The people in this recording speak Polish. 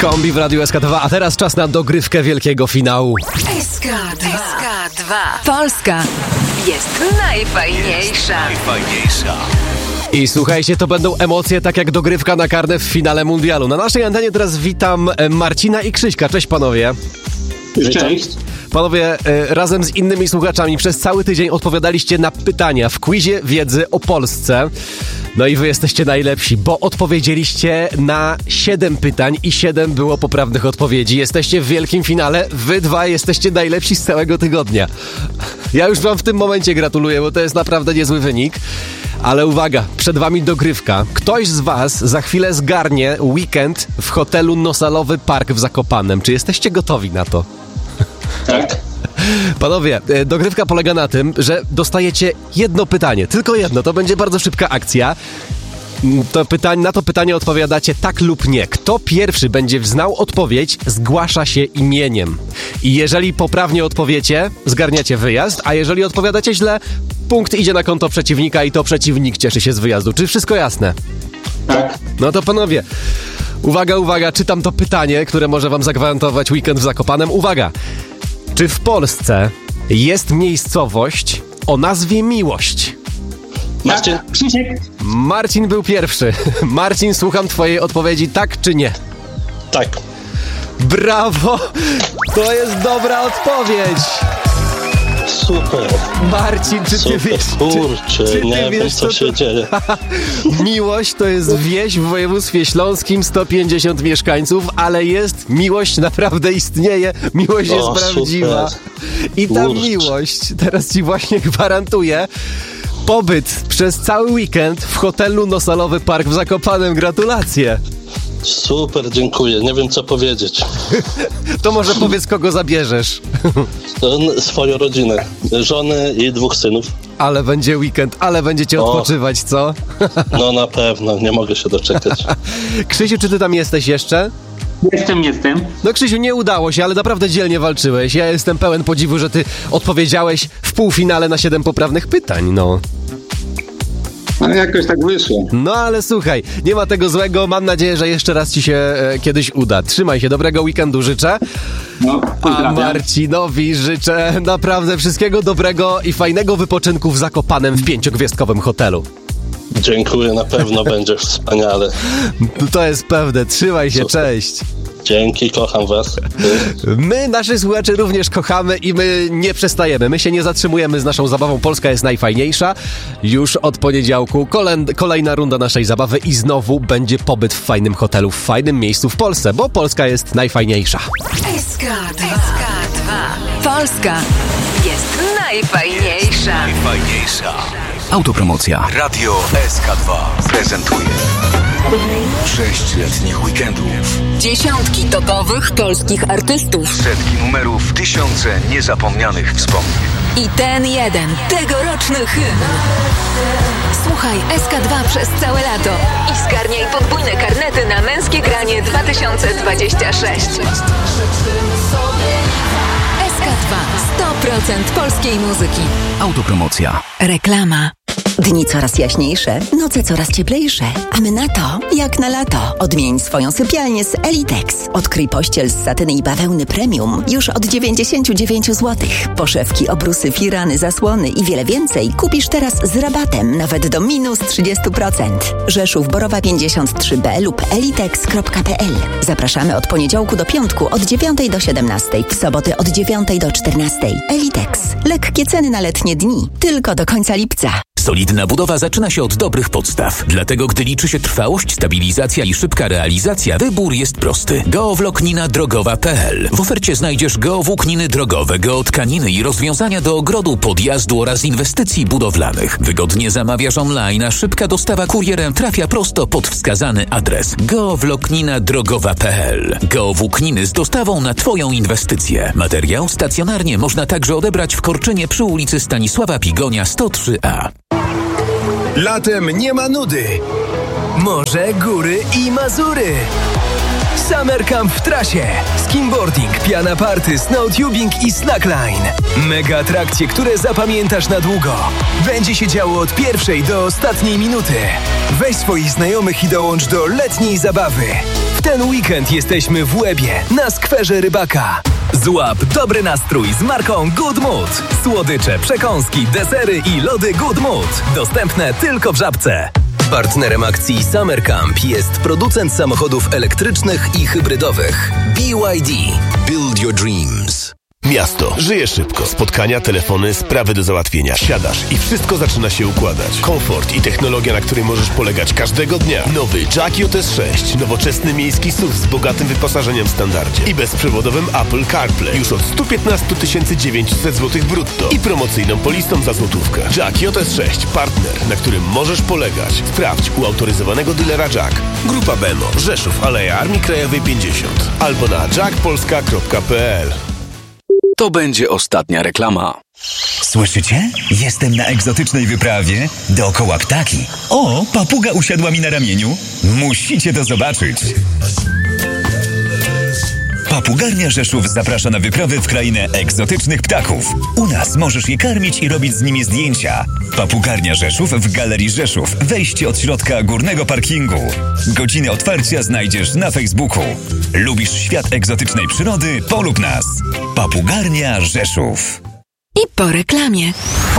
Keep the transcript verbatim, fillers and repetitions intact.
Kombi w Radiu S K dwa, a teraz czas na dogrywkę wielkiego finału. S K dwa. Polska jest najfajniejsza. Najfajniejsza. I słuchajcie, to będą emocje tak jak dogrywka na karne w finale mundialu. Na naszej antenie teraz witam Marcina i Krzyśka. Cześć panowie. Cześć. Panowie, razem z innymi słuchaczami przez cały tydzień odpowiadaliście na pytania w quizie wiedzy o Polsce. No i wy jesteście najlepsi, bo odpowiedzieliście na siedem pytań i siedem było poprawnych odpowiedzi. Jesteście w wielkim finale, wy dwa jesteście najlepsi z całego tygodnia. Ja już wam w tym momencie gratuluję, bo to jest naprawdę niezły wynik. Ale uwaga, przed wami dogrywka. Ktoś z was za chwilę zgarnie weekend w hotelu Nosalowy Park w Zakopanem. Czy jesteście gotowi na to? Tak. Panowie, dogrywka polega na tym, że dostajecie jedno pytanie, tylko jedno, to będzie bardzo szybka akcja. To pytanie, na to pytanie odpowiadacie tak lub nie. Kto pierwszy będzie znał odpowiedź, zgłasza się imieniem. I jeżeli poprawnie odpowiecie, zgarniacie wyjazd, a jeżeli odpowiadacie źle, punkt idzie na konto przeciwnika i to przeciwnik cieszy się z wyjazdu. Czy wszystko jasne? Tak. No to panowie, uwaga, uwaga, czytam to pytanie, które może wam zagwarantować weekend w Zakopanem. Uwaga! Czy w Polsce jest miejscowość o nazwie Miłość? Marcin. Krzysiek. Marcin był pierwszy. Marcin, słucham twojej odpowiedzi, tak czy nie? Tak. Brawo! To jest dobra odpowiedź! Super. Marcin, czy ty Super. wiesz... Kurczę, czy, czy ty nie wiesz, wiem, co się to... dzieje. Miłość to jest wieś w województwie śląskim, sto pięćdziesiąt mieszkańców, ale jest miłość, naprawdę istnieje. Miłość jest O, prawdziwa. super. I ta Kurczę. miłość, teraz ci właśnie gwarantuję, pobyt przez cały weekend w hotelu Nosalowy Park w Zakopanem. Gratulacje. Super, dziękuję. Nie wiem, co powiedzieć. To może powiedz, kogo zabierzesz. To swoją rodzinę. Żonę i dwóch synów. Ale będzie weekend, ale będziecie O. odpoczywać, co? No na pewno, nie mogę się doczekać. Krzysiu, czy ty tam jesteś jeszcze? Jestem, jestem. No Krzysiu, nie udało się, ale naprawdę dzielnie walczyłeś. Ja jestem pełen podziwu, że ty odpowiedziałeś w półfinale na siedem poprawnych pytań, no. Ale jakoś tak wyszło. No ale słuchaj, nie ma tego złego, mam nadzieję, że jeszcze raz ci się e, kiedyś uda. Trzymaj się, dobrego weekendu życzę. No, A pozdrawiam. Marcinowi życzę naprawdę wszystkiego dobrego i fajnego wypoczynku w Zakopanem w pięciogwiazdkowym hotelu. Dziękuję, na pewno będzie wspaniale. To jest pewne, trzymaj się, Super. cześć. Dzięki, kocham was. My, naszych słuchaczy, również kochamy i my nie przestajemy. My się nie zatrzymujemy z naszą zabawą. Polska jest najfajniejsza. Już od poniedziałku kolej, kolejna runda naszej zabawy i znowu będzie pobyt w fajnym hotelu, w fajnym miejscu w Polsce, bo Polska jest najfajniejsza. S K dwa. Polska jest najfajniejsza. Najfajniejsza. Autopromocja. Radio S K dwa prezentuje sześć letnich weekendów. Dziesiątki topowych polskich artystów. Setki numerów, tysiące niezapomnianych wspomnień. I ten jeden, tegoroczny hymn. Słuchaj S K dwa przez całe lato i zgarniaj podwójne karnety na męskie granie dwa tysiące dwadzieścia sześć. S K dwa. sto procent polskiej muzyki. Autopromocja. Reklama. Dni coraz jaśniejsze, noce coraz cieplejsze. A my na to, jak na lato. Odmień swoją sypialnię z Elitex. Odkryj pościel z satyny i bawełny premium już od dziewięćdziesiąt dziewięć złotych. Poszewki, obrusy, firany, zasłony i wiele więcej kupisz teraz z rabatem nawet do minus trzydzieści procent. Rzeszów, Borowa pięćdziesiąt trzy B lub elitex kropka p l. Zapraszamy od poniedziałku do piątku od dziewiątej do siedemnastej, w soboty od dziewiątej do czternastej. Elitex. Lekkie ceny na letnie dni. Tylko do końca lipca. Solidna budowa zaczyna się od dobrych podstaw. Dlatego, gdy liczy się trwałość, stabilizacja i szybka realizacja, wybór jest prosty. Geowłóknina drogowa kropka p l. W ofercie znajdziesz geowłókniny drogowe, geotkaniny i rozwiązania do ogrodu, podjazdu oraz inwestycji budowlanych. Wygodnie zamawiasz online, a szybka dostawa kurierem trafia prosto pod wskazany adres. geowłóknina drogowa kropka p l. Geowłókniny z dostawą na Twoją inwestycję. Materiał stacjonarnie można także odebrać w Korczynie przy ulicy Stanisława Pigonia sto trzy a. Latem nie ma nudy. Morze, góry i Mazury. Summer Camp w trasie. Skimboarding, piana party, snowtubing i slackline. Mega atrakcje, które zapamiętasz na długo. Będzie się działo od pierwszej do ostatniej minuty. Weź swoich znajomych i dołącz do letniej zabawy. W ten weekend jesteśmy w Łebie, na skwerze Rybaka. Złap dobry nastrój z marką Good Mood. Słodycze, przekąski, desery i lody Good Mood. Dostępne tylko w Żabce. Partnerem akcji Summer Camp jest producent samochodów elektrycznych i hybrydowych B Y D. Build your dreams. Miasto. Żyje szybko. Spotkania, telefony, sprawy do załatwienia. Siadasz i wszystko zaczyna się układać. Komfort i technologia, na której możesz polegać każdego dnia. Nowy Jack J S sześć. Nowoczesny miejski S U V z bogatym wyposażeniem w standardzie. I bezprzewodowym Apple CarPlay. Już od sto piętnaście tysięcy dziewięćset złotych brutto. I promocyjną polisą za złotówkę. Jack J S sześć. Partner, na którym możesz polegać. Sprawdź u autoryzowanego dealera Jack. Grupa Bemo. Rzeszów, Aleja Armii Krajowej pięćdziesiąt. Albo na jack polska kropka p l. To będzie ostatnia reklama. Słyszycie? Jestem na egzotycznej wyprawie. Dookoła ptaki. O, papuga usiadła mi na ramieniu. Musicie to zobaczyć. Papugarnia Rzeszów zaprasza na wyprawę w krainę egzotycznych ptaków. U nas możesz je karmić i robić z nimi zdjęcia. Papugarnia Rzeszów w Galerii Rzeszów. Wejście od środka górnego parkingu. Godziny otwarcia znajdziesz na Facebooku. Lubisz świat egzotycznej przyrody? Polub nas. Papugarnia Rzeszów. I po reklamie.